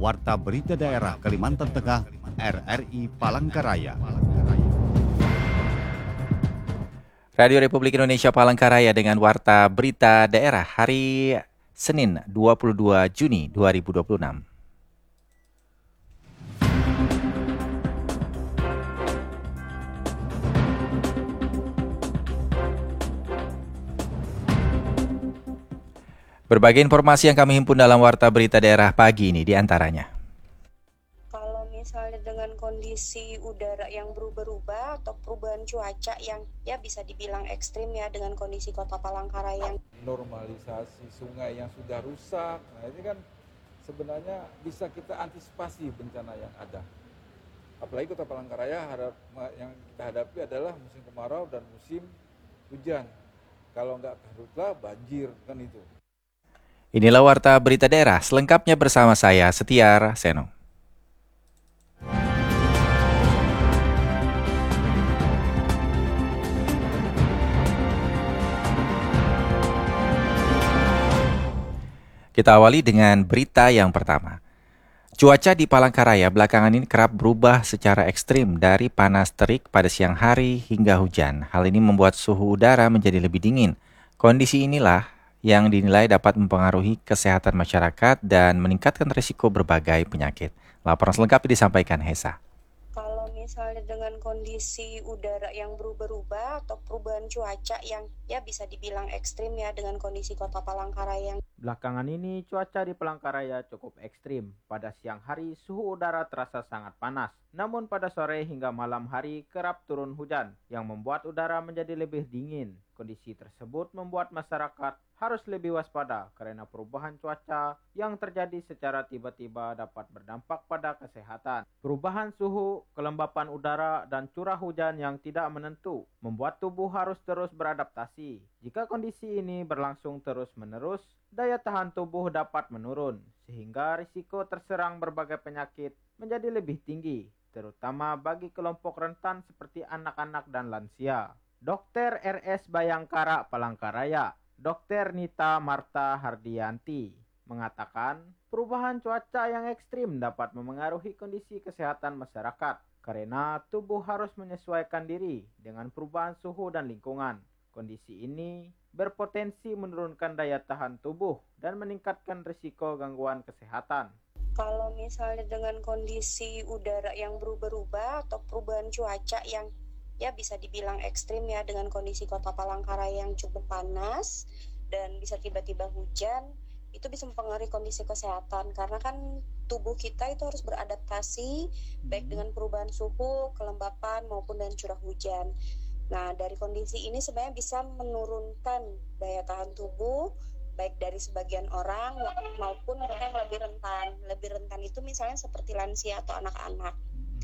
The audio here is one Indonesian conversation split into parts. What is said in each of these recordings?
Warta Berita Daerah Kalimantan Tengah, RRI Palangkaraya. Radio Republik Indonesia Palangkaraya dengan Warta Berita Daerah hari Senin 22 Juni 2026. Berbagai informasi yang kami himpun dalam Warta Berita Daerah pagi ini diantaranya. Kalau misalnya dengan kondisi udara yang berubah-ubah atau perubahan cuaca yang ya bisa dibilang ekstrim ya dengan kondisi kota Palangkaraya. Normalisasi sungai yang sudah rusak, nah ini kan sebenarnya bisa kita antisipasi bencana yang ada. Apalagi kota Palangkaraya yang kita hadapi adalah musim kemarau dan musim hujan. Kalau nggak karhutlah banjir kan itu. Inilah Warta Berita Daerah, selengkapnya bersama saya Setiar Seno. Kita awali dengan berita yang pertama. Cuaca di Palangkaraya belakangan ini kerap berubah secara ekstrim dari panas terik pada siang hari hingga hujan. Hal ini membuat suhu udara menjadi lebih dingin. Kondisi inilah yang dinilai dapat mempengaruhi kesehatan masyarakat dan meningkatkan risiko berbagai penyakit. Laporan selengkapnya disampaikan Hesa. Kalau misalnya dengan kondisi udara yang berubah-ubah atau perubahan cuaca yang ya bisa dibilang ekstrim ya dengan kondisi kota Palangkaraya. Belakangan ini cuaca di Palangkaraya cukup ekstrim. Pada siang hari suhu udara terasa sangat panas. Namun pada sore hingga malam hari kerap turun hujan yang membuat udara menjadi lebih dingin. Kondisi tersebut membuat masyarakat harus lebih waspada karena perubahan cuaca yang terjadi secara tiba-tiba dapat berdampak pada kesehatan. Perubahan suhu, kelembapan udara, dan curah hujan yang tidak menentu membuat tubuh harus terus beradaptasi. Jika kondisi ini berlangsung terus-menerus, daya tahan tubuh dapat menurun, sehingga risiko terserang berbagai penyakit menjadi lebih tinggi, terutama bagi kelompok rentan seperti anak-anak dan lansia. Dr. RS Bayangkara Palangkaraya, Dr. Nita Marta Hardianti, mengatakan perubahan cuaca yang ekstrim dapat memengaruhi kondisi kesehatan masyarakat karena tubuh harus menyesuaikan diri dengan perubahan suhu dan lingkungan. Kondisi ini berpotensi menurunkan daya tahan tubuh dan meningkatkan risiko gangguan kesehatan. Kalau misalnya dengan kondisi udara yang berubah-ubah atau perubahan cuaca yang ya bisa dibilang ekstrim ya dengan kondisi kota Palangkaraya yang cukup panas dan bisa tiba-tiba hujan, itu bisa mempengaruhi kondisi kesehatan karena kan tubuh kita itu harus beradaptasi baik dengan perubahan suhu, kelembapan maupun dan curah hujan. Nah, dari kondisi ini sebenarnya bisa menurunkan daya tahan tubuh baik dari sebagian orang maupun mereka yang lebih rentan. Lebih rentan itu misalnya seperti lansia atau anak-anak.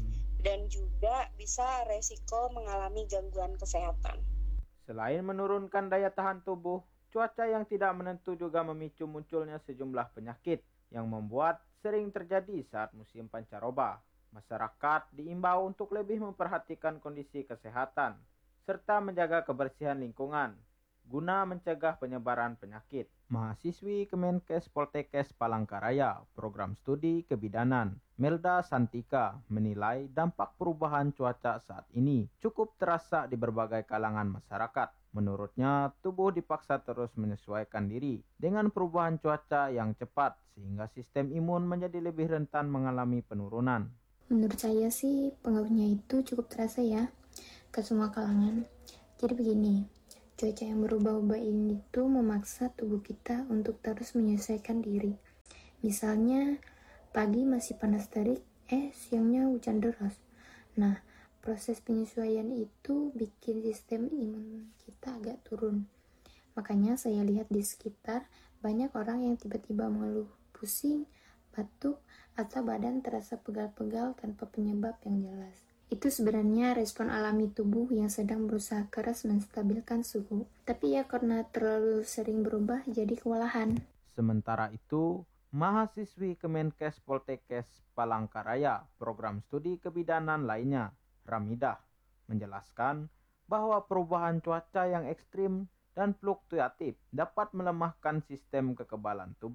Dan juga bisa resiko mengalami gangguan kesehatan. Selain menurunkan daya tahan tubuh, cuaca yang tidak menentu juga memicu munculnya sejumlah penyakit yang membuat sering terjadi saat musim pancaroba. Masyarakat diimbau untuk lebih memperhatikan kondisi kesehatan serta menjaga kebersihan lingkungan guna mencegah penyebaran penyakit. Mahasiswi Kemenkes Poltekkes Palangkaraya, Program Studi Kebidanan, Melda Santika, menilai dampak perubahan cuaca saat ini cukup terasa di berbagai kalangan masyarakat. Menurutnya, tubuh dipaksa terus menyesuaikan diri dengan perubahan cuaca yang cepat sehingga sistem imun menjadi lebih rentan mengalami penurunan. Menurut saya sih pengaruhnya itu cukup terasa ya ke semua kalangan. Jadi begini, cuaca yang berubah-ubah ini tuh memaksa tubuh kita untuk terus menyesuaikan diri. Misalnya, pagi masih panas terik, siangnya hujan deras. Nah, proses penyesuaian itu bikin sistem imun kita agak turun. Makanya saya lihat di sekitar banyak orang yang tiba-tiba mengeluh pusing, batuk, atau badan terasa pegal-pegal tanpa penyebab yang jelas. Itu sebenarnya respon alami tubuh yang sedang berusaha keras menstabilkan suhu. Tapi ya karena terlalu sering berubah jadi kewalahan. Sementara itu, mahasiswi Kemenkes Poltekkes Palangkaraya, Program Studi Kebidanan lainnya, Ramidah, menjelaskan bahwa perubahan cuaca yang ekstrim dan fluktuatif dapat melemahkan sistem kekebalan tubuh.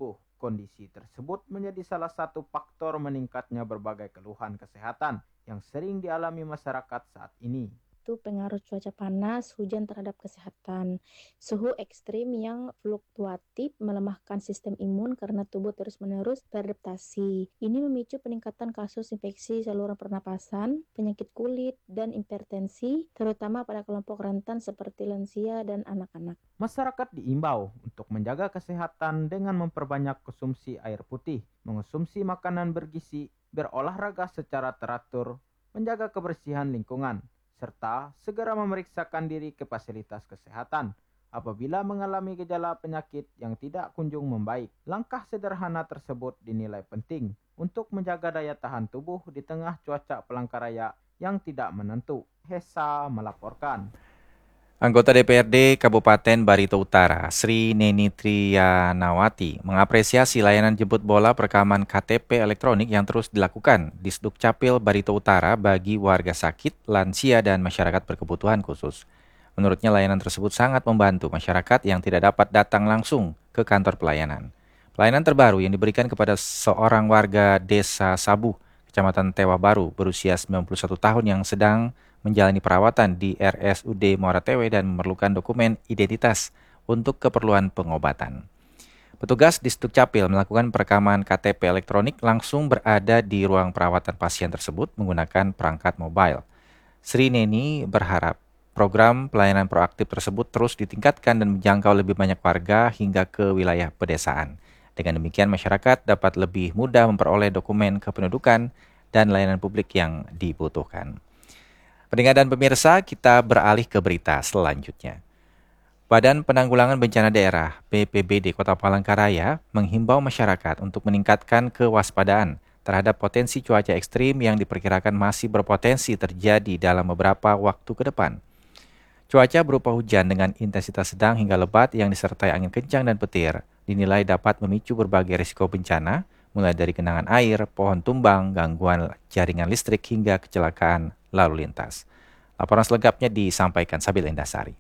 Kondisi tersebut menjadi salah satu faktor meningkatnya berbagai keluhan kesehatan yang sering dialami masyarakat saat ini. Itu pengaruh cuaca panas, hujan terhadap kesehatan. Suhu ekstrim yang fluktuatif melemahkan sistem imun karena tubuh terus-menerus beradaptasi. Ini memicu peningkatan kasus infeksi saluran pernapasan, penyakit kulit, dan hipertensi, terutama pada kelompok rentan seperti lansia dan anak-anak. Masyarakat diimbau untuk menjaga kesehatan dengan memperbanyak konsumsi air putih, mengonsumsi makanan bergizi, berolahraga secara teratur, menjaga kebersihan lingkungan, serta segera memeriksakan diri ke fasilitas kesehatan apabila mengalami gejala penyakit yang tidak kunjung membaik. Langkah sederhana tersebut dinilai penting untuk menjaga daya tahan tubuh di tengah cuaca Palangkaraya yang tidak menentu. Hesa melaporkan. Anggota DPRD Kabupaten Barito Utara, Sri Neni Triyanawati, mengapresiasi layanan jemput bola perekaman KTP elektronik yang terus dilakukan di Sdukcapil Barito Utara bagi warga sakit, lansia, dan masyarakat berkebutuhan khusus. Menurutnya layanan tersebut sangat membantu masyarakat yang tidak dapat datang langsung ke kantor pelayanan. Pelayanan terbaru yang diberikan kepada seorang warga Desa Sabu, Kecamatan Tewa Baru, berusia 91 tahun yang sedang menjalani perawatan di RSUD Muara Tewe dan memerlukan dokumen identitas untuk keperluan pengobatan. Petugas di Sdukcapil melakukan perekaman KTP elektronik langsung berada di ruang perawatan pasien tersebut menggunakan perangkat mobile. Sri Neni berharap program pelayanan proaktif tersebut terus ditingkatkan dan menjangkau lebih banyak warga hingga ke wilayah pedesaan. Dengan demikian masyarakat dapat lebih mudah memperoleh dokumen kependudukan dan layanan publik yang dibutuhkan. Pendengar dan pemirsa, kita beralih ke berita selanjutnya. Badan Penanggulangan Bencana Daerah BPBD Kota Palangkaraya menghimbau masyarakat untuk meningkatkan kewaspadaan terhadap potensi cuaca ekstrim yang diperkirakan masih berpotensi terjadi dalam beberapa waktu ke depan. Cuaca berupa hujan dengan intensitas sedang hingga lebat yang disertai angin kencang dan petir dinilai dapat memicu berbagai risiko bencana, mulai dari genangan air, pohon tumbang, gangguan jaringan listrik, hingga kecelakaan lalu lintas. Laporan selengkapnya disampaikan Sabil Endasari.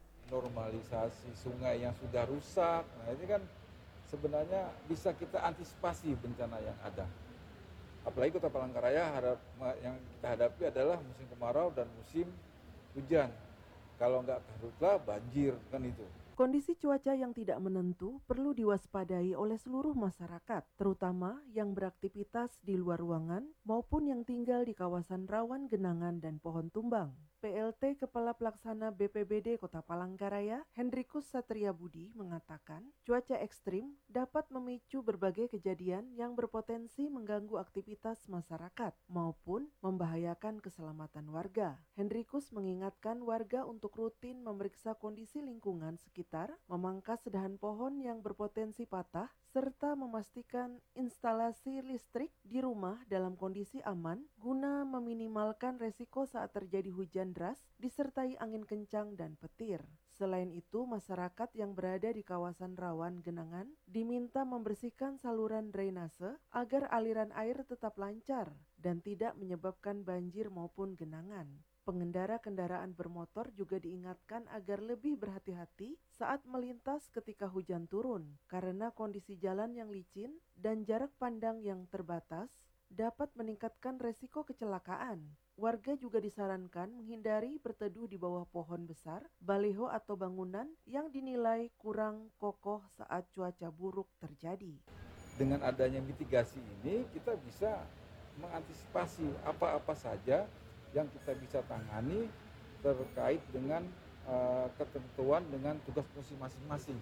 Normalisasi sungai yang sudah rusak, nah ini kan sebenarnya bisa kita antisipasi bencana yang ada. Apalagi Kota Palangkaraya yang kita hadapi adalah musim kemarau dan musim hujan. Kalau nggak karhutlah banjir kan itu. Kondisi cuaca yang tidak menentu perlu diwaspadai oleh seluruh masyarakat, terutama yang beraktivitas di luar ruangan maupun yang tinggal di kawasan rawan genangan dan pohon tumbang. PLT Kepala Pelaksana BPBD Kota Palangkaraya, Hendrikus Satria Budi, mengatakan cuaca ekstrim dapat memicu berbagai kejadian yang berpotensi mengganggu aktivitas masyarakat maupun membahayakan keselamatan warga. Hendrikus mengingatkan warga untuk rutin memeriksa kondisi lingkungan sekitar, memangkas dahan pohon yang berpotensi patah, serta memastikan instalasi listrik di rumah dalam kondisi aman guna meminimalkan resiko saat terjadi hujan deras disertai angin kencang dan petir. Selain itu, masyarakat yang berada di kawasan rawan genangan diminta membersihkan saluran drainase agar aliran air tetap lancar dan tidak menyebabkan banjir maupun genangan. Pengendara kendaraan bermotor juga diingatkan agar lebih berhati-hati saat melintas ketika hujan turun, karena kondisi jalan yang licin dan jarak pandang yang terbatas dapat meningkatkan resiko kecelakaan. Warga juga disarankan menghindari berteduh di bawah pohon besar, baliho atau bangunan yang dinilai kurang kokoh saat cuaca buruk terjadi. Dengan adanya mitigasi ini, kita bisa mengantisipasi apa-apa saja yang kita bisa tangani terkait dengan ketentuan dengan tugas fungsi masing-masing.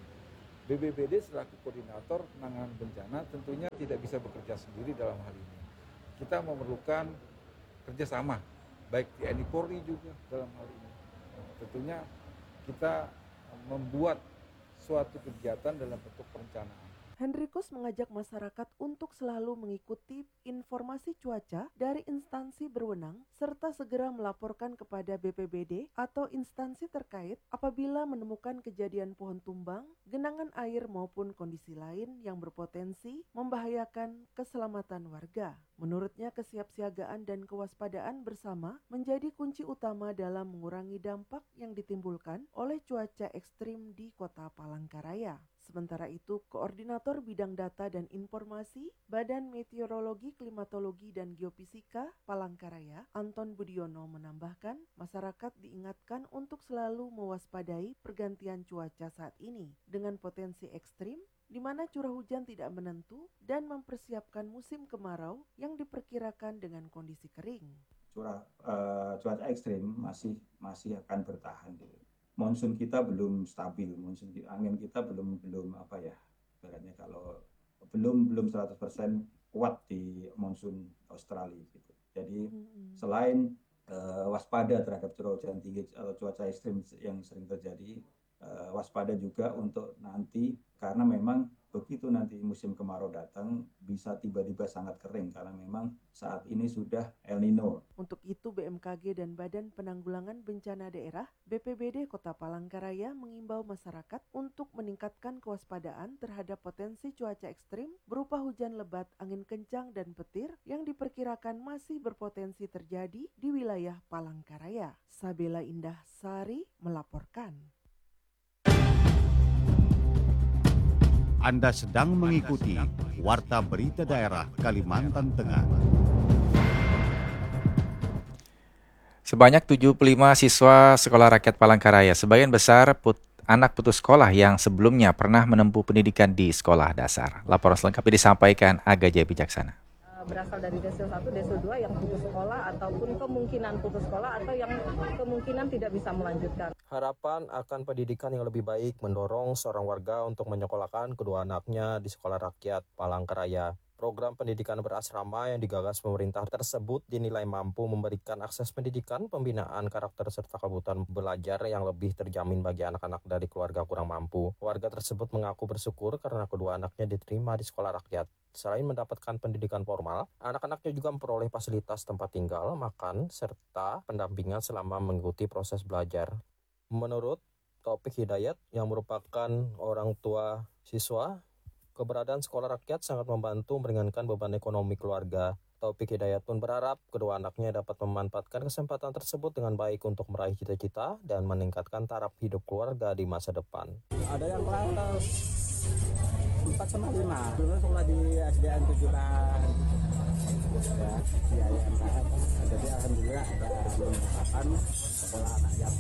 BPBD selaku koordinator penanganan bencana tentunya tidak bisa bekerja sendiri dalam hal ini. Kita memerlukan kerjasama, baik TNI Polri juga dalam hal ini. Tentunya kita membuat suatu kegiatan dalam bentuk perencanaan. Hendrikus mengajak masyarakat untuk selalu mengikuti informasi cuaca dari instansi berwenang serta segera melaporkan kepada BPBD atau instansi terkait apabila menemukan kejadian pohon tumbang, genangan air maupun kondisi lain yang berpotensi membahayakan keselamatan warga. Menurutnya, kesiapsiagaan dan kewaspadaan bersama menjadi kunci utama dalam mengurangi dampak yang ditimbulkan oleh cuaca ekstrim di Kota Palangkaraya. Sementara itu, Koordinator Bidang Data dan Informasi Badan Meteorologi, Klimatologi, dan Geofisika Palangkaraya, Anton Budiono menambahkan, masyarakat diingatkan untuk selalu mewaspadai pergantian cuaca saat ini dengan potensi ekstrim, di mana curah hujan tidak menentu dan mempersiapkan musim kemarau yang diperkirakan dengan kondisi kering. Cuaca ekstrim masih akan bertahan. Monsun kita belum stabil, angin kita belum ibaratnya kalau belum 100% kuat di monsun Australia gitu. Jadi selain waspada terhadap curah hujan tinggi atau cuaca ekstrim yang sering terjadi, waspada juga untuk nanti, karena memang begitu nanti musim kemarau datang bisa tiba-tiba sangat kering karena memang saat ini sudah El Nino. Untuk itu BMKG dan Badan Penanggulangan Bencana Daerah BPBD Kota Palangkaraya mengimbau masyarakat untuk meningkatkan kewaspadaan terhadap potensi cuaca ekstrim berupa hujan lebat, angin kencang, dan petir yang diperkirakan masih berpotensi terjadi di wilayah Palangkaraya. Sabela Indah Sari melaporkan. Anda sedang mengikuti Warta Berita Daerah Kalimantan Tengah. Sebanyak 75 siswa Sekolah Rakyat Palangkaraya, sebagian besar anak putus sekolah yang sebelumnya pernah menempuh pendidikan di sekolah dasar. Laporan selengkapnya disampaikan Aga Jaya Bijaksana. Berasal dari desil 1, desil 2 yang putus sekolah ataupun kemungkinan putus sekolah atau yang kemungkinan tidak bisa melanjutkan. Harapan akan pendidikan yang lebih baik mendorong seorang warga untuk menyekolahkan kedua anaknya di Sekolah Rakyat Palangkaraya. Program pendidikan berasrama yang digagas pemerintah tersebut dinilai mampu memberikan akses pendidikan, pembinaan karakter serta kebutuhan belajar yang lebih terjamin bagi anak-anak dari keluarga kurang mampu. Warga tersebut mengaku bersyukur karena kedua anaknya diterima di sekolah rakyat. Selain mendapatkan pendidikan formal, anak-anaknya juga memperoleh fasilitas tempat tinggal, makan, serta pendampingan selama mengikuti proses belajar. Menurut Taufik Hidayat yang merupakan orang tua siswa, keberadaan sekolah rakyat sangat membantu meringankan beban ekonomi keluarga. Taufik Hidayat pun berharap kedua anaknya dapat memanfaatkan kesempatan tersebut dengan baik untuk meraih cita-cita dan meningkatkan taraf hidup keluarga di masa depan. Ada yang kelas 4 sama 5, dulu sekolah di SDN 7 kan. Ya, di IMKF. Jadi alhamdulillah ada membukakan sekolah anak yatim.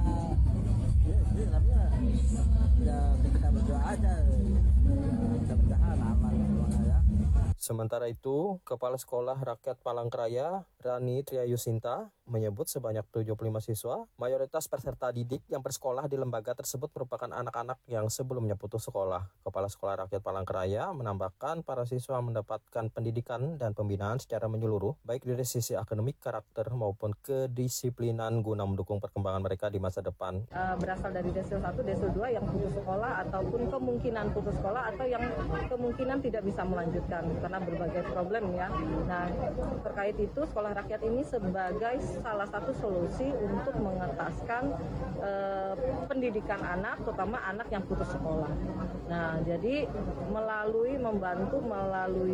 Ini sebenarnya ya kita berdoa aja. Mudah-mudahan aman semuanya ya. Sementara itu, Kepala Sekolah Rakyat Palangkaraya, Rani Triayusinta, menyebut sebanyak 75 siswa, mayoritas peserta didik yang bersekolah di lembaga tersebut merupakan anak-anak yang sebelumnya putus sekolah. Kepala Sekolah Rakyat Palangkaraya menambahkan para siswa mendapatkan pendidikan dan pembinaan secara menyeluruh, baik dari sisi akademik, karakter, maupun kedisiplinan guna mendukung perkembangan mereka di masa depan. Berasal dari desil 1, desil 2 yang putus sekolah ataupun kemungkinan putus sekolah atau yang kemungkinan tidak bisa melanjutkan karena berbagai problem ya. Nah, terkait itu sekolah rakyat ini sebagai salah satu solusi untuk mengentaskan pendidikan anak, terutama anak yang putus sekolah. Nah, jadi membantu melalui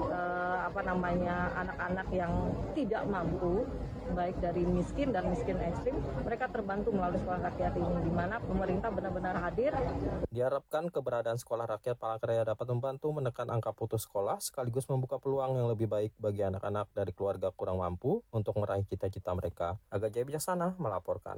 anak-anak yang tidak mampu, baik dari miskin dan miskin ekstrim, mereka terbantu melalui sekolah rakyat ini, di mana pemerintah benar-benar hadir. Diharapkan keberadaan sekolah rakyat Palangkaraya dapat membantu menekan angka putus sekolah, sekaligus membuka peluang yang lebih baik bagi anak-anak dari keluarga kurang mampu untuk meraih cita-cita mereka. Aga Jaya Bijaksana melaporkan.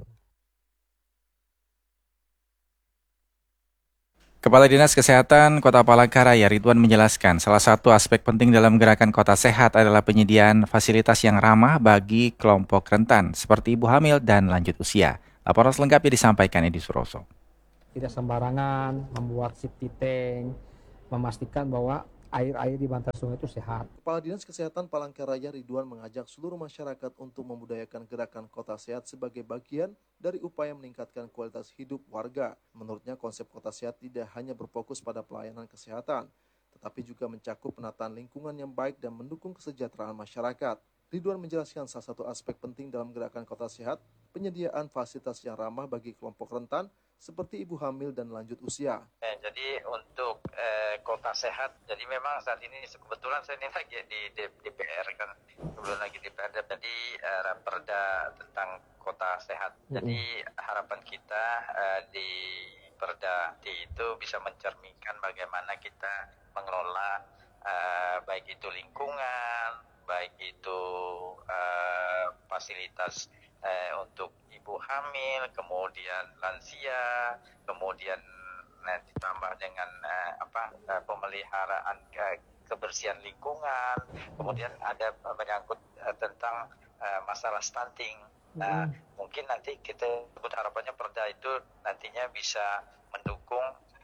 Kepala Dinas Kesehatan Kota Palangkaraya Ridwan menjelaskan salah satu aspek penting dalam gerakan Kota Sehat adalah penyediaan fasilitas yang ramah bagi kelompok rentan seperti ibu hamil dan lanjut usia. Laporan selengkapnya disampaikan Edi Suroso. Tidak sembarangan membuat safety tank, memastikan bahwa air-air di bantaran sungai itu sehat. Kepala Dinas Kesehatan Palangkaraya Ridwan mengajak seluruh masyarakat untuk membudayakan gerakan Kota Sehat sebagai bagian dari upaya meningkatkan kualitas hidup warga. Menurutnya konsep Kota Sehat tidak hanya berfokus pada pelayanan kesehatan, tetapi juga mencakup penataan lingkungan yang baik dan mendukung kesejahteraan masyarakat. Ridwan menjelaskan salah satu aspek penting dalam gerakan Kota Sehat, penyediaan fasilitas yang ramah bagi kelompok rentan seperti ibu hamil dan lanjut usia. Jadi untuk Kota Sehat, jadi memang saat ini kebetulan saya ini lagi di DPR kan, kebetulan lagi di DPR, jadi raperda tentang Kota Sehat. Jadi harapan kita di Perda itu bisa mencerminkan bagaimana kita mengelola baik itu lingkungan, baik itu fasilitas untuk ibu hamil, kemudian lansia, kemudian ditambah dengan pemeliharaan kebersihan lingkungan, kemudian ada menyangkut tentang masalah stunting. Nah, mungkin nanti kita harapannya perda itu nantinya bisa mendukung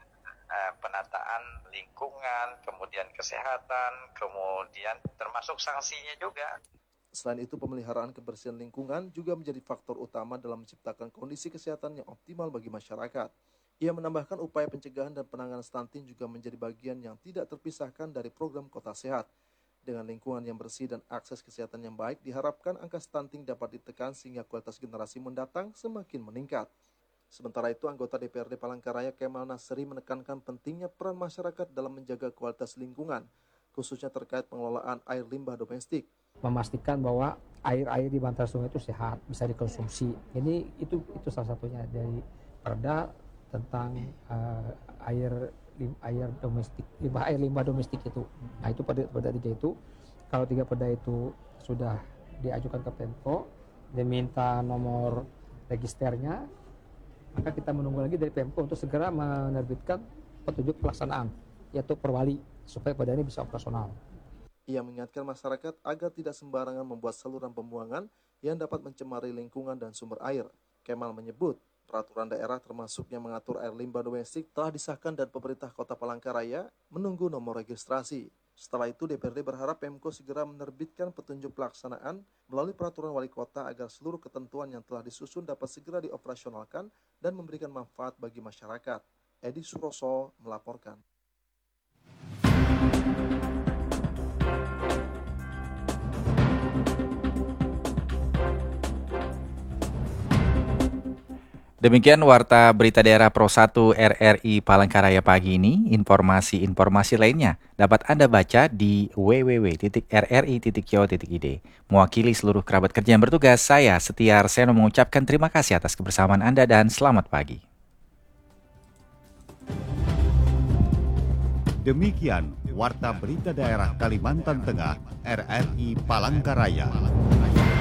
penataan lingkungan, kemudian kesehatan, kemudian termasuk sanksinya juga. Selain itu, pemeliharaan kebersihan lingkungan juga menjadi faktor utama dalam menciptakan kondisi kesehatan yang optimal bagi masyarakat. Ia menambahkan upaya pencegahan dan penanganan stunting juga menjadi bagian yang tidak terpisahkan dari program Kota Sehat. Dengan lingkungan yang bersih dan akses kesehatan yang baik, diharapkan angka stunting dapat ditekan sehingga kualitas generasi mendatang semakin meningkat. Sementara itu, anggota DPRD Palangkaraya Kemal Nasri menekankan pentingnya peran masyarakat dalam menjaga kualitas lingkungan, khususnya terkait pengelolaan air limbah domestik. Memastikan bahwa air-air di bantaran sungai itu sehat, bisa dikonsumsi. Ini itu salah satunya dari perda tentang air domestik, air limbah domestik itu. Nah, itu perda 3 itu. Kalau 3 perda itu sudah diajukan ke Pemko, diminta nomor registernya, maka kita menunggu lagi dari Pemko untuk segera menerbitkan petunjuk pelaksanaan, yaitu perwali, supaya perda ini bisa operasional. Ia mengingatkan masyarakat agar tidak sembarangan membuat saluran pembuangan yang dapat mencemari lingkungan dan sumber air. Kemal menyebut, peraturan daerah termasuk yang mengatur air limbah domestik telah disahkan dan pemerintah Kota Palangkaraya menunggu nomor registrasi. Setelah itu, DPRD berharap Pemko segera menerbitkan petunjuk pelaksanaan melalui peraturan wali kota agar seluruh ketentuan yang telah disusun dapat segera dioperasionalkan dan memberikan manfaat bagi masyarakat. Edi Suroso melaporkan. Demikian warta berita daerah Pro 1 RRI Palangkaraya pagi ini. Informasi-informasi lainnya dapat Anda baca di www.rri.co.id. Mewakili seluruh kerabat kerja yang bertugas, saya Setia Arseno mengucapkan terima kasih atas kebersamaan Anda dan selamat pagi. Demikian warta berita daerah Kalimantan Tengah RRI Palangkaraya.